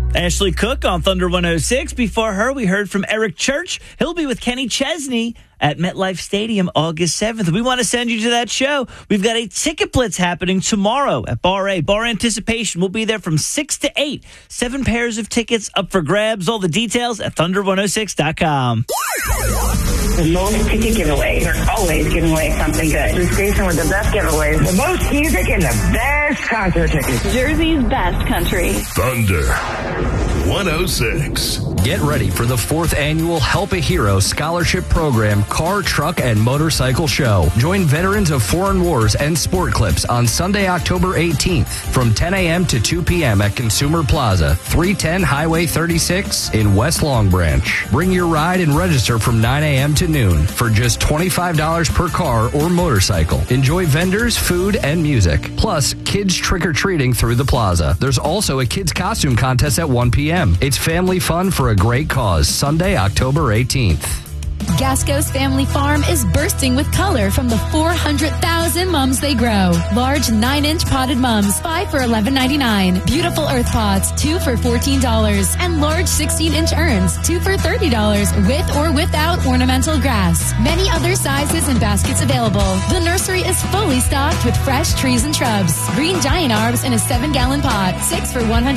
Ashley Cook on Thunder 106. Before her, we heard from Eric Church. He'll be with Kenny Chesney at MetLife Stadium August 7th. We want to send you to that show. We've got a ticket blitz happening tomorrow at Bar A. Bar Anticipation. We'll be there from 6 to 8. 7 pairs of tickets up for grabs. All the details at Thunder106.com. The most ticket giveaways. They're always giving away something good. The station with the best giveaways. The most music and the best concert tickets. Jersey's best country. Thunder 106. Get ready for the 4th annual Help a Hero Scholarship Program Car, Truck, and Motorcycle Show. Join veterans of foreign wars and Sport Clips on Sunday, October 18th from 10 a.m. to 2 p.m. at Consumer Plaza, 310 Highway 36 in West Long Branch. Bring your ride and register from 9 a.m. to noon for just $25 per car or motorcycle. Enjoy vendors, food, and music. Plus, kids trick-or-treating through the plaza. There's also a kids costume contest at 1 p.m. It's family fun for a great cause. Sunday, October 18th. Gasco's Family Farm is bursting with color from the 400,000 mums they grow. Large 9-inch potted mums, 5 for $11.99. Beautiful earth pots, 2 for $14. And large 16-inch urns, 2 for $30, with or without ornamental grass. Many other sizes and baskets available. The nursery is fully stocked with fresh trees and shrubs. Green giant arbs in a 7-gallon pot, 6 for $100.